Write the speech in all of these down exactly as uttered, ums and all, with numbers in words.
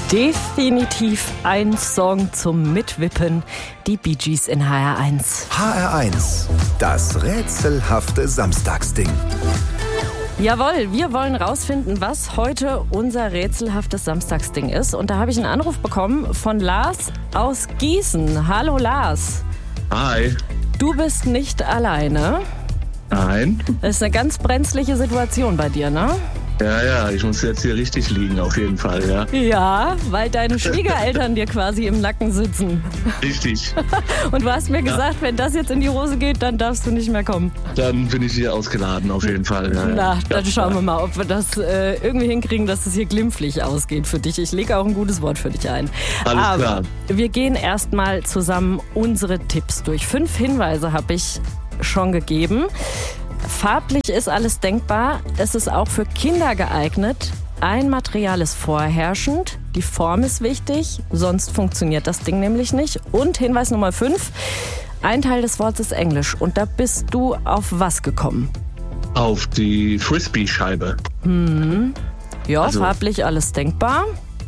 Definitiv ein Song zum Mitwippen. Die Bee Gees in H R eins. H R eins, das rätselhafte Samstagsding. Jawohl, wir wollen rausfinden, was heute unser rätselhaftes Samstagsding ist. Und da habe ich einen Anruf bekommen von Lars aus Gießen. Hallo Lars. Hi. Du bist nicht alleine. Nein. Das ist eine ganz brenzliche Situation bei dir, ne? Ja, ja, ich muss jetzt hier richtig liegen, auf jeden Fall, ja. Ja, weil deine Schwiegereltern dir quasi im Nacken sitzen. Richtig. Und du hast mir gesagt, ja, wenn das jetzt in die Hose geht, dann darfst du nicht mehr kommen. Dann bin ich hier ausgeladen, auf jeden Fall. Ja, Na, ja. dann schauen wir mal, ob wir das äh, irgendwie hinkriegen, dass es hier glimpflich ausgeht für dich. Ich lege auch ein gutes Wort für dich ein. Alles Aber klar. Wir gehen erstmal zusammen unsere Tipps durch. Fünf Hinweise habe ich schon gegeben. Farblich ist alles denkbar. Es ist auch für Kinder geeignet. Ein Material ist vorherrschend. Die Form ist wichtig, sonst funktioniert das Ding nämlich nicht. Und Hinweis Nummer fünf. Ein Teil des Wortes ist Englisch. Und da bist du auf was gekommen? Auf die Frisbee-Scheibe. Hm. Ja, Also- farblich alles denkbar.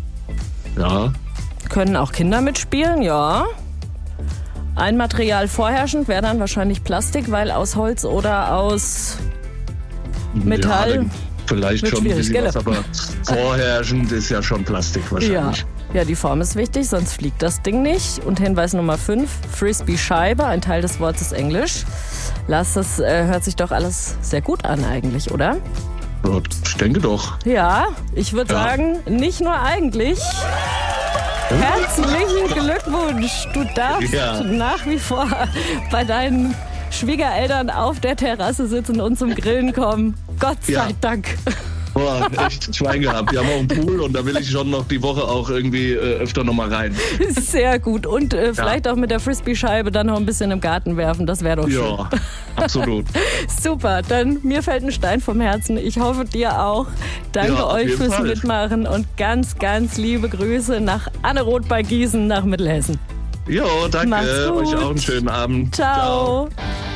Ja. Können auch Kinder mitspielen, ja. Ein Material vorherrschend wäre dann wahrscheinlich Plastik, weil aus Holz oder aus Metall. Ja, dann vielleicht wird schon ein schwierig, bisschen gell? was, aber vorherrschend ist ja schon Plastik Ja. wahrscheinlich. Ja, die Form ist wichtig, sonst fliegt das Ding nicht. Und Hinweis Nummer fünf, Frisbee-Scheibe, ein Teil des Wortes ist Englisch. Lass, das äh, hört sich doch alles sehr gut an eigentlich, oder? Ja, ich denke doch. Ja, ich würde Ja. sagen, nicht nur eigentlich. Herzlichen Glückwunsch! Du darfst Ja. nach wie vor bei deinen Schwiegereltern auf der Terrasse sitzen und zum Grillen kommen. Gott sei Ja. Dank. Boah, echt Schwein gehabt. Wir haben auch einen Pool und da will ich schon noch die Woche auch irgendwie äh, öfter noch mal rein. Sehr gut. Und äh, vielleicht auch mit der Frisbee-Scheibe dann noch ein bisschen im Garten werfen. Das wäre doch schön. Ja, absolut. Super, dann mir fällt ein Stein vom Herzen. Ich hoffe dir auch. Danke Ja, auf euch jeden fürs Fall. Mitmachen und ganz, ganz liebe Grüße nach Anneroth bei Gießen nach Mittelhessen. Jo, danke. Mach's gut. Euch auch einen schönen Abend. Ciao. Ciao.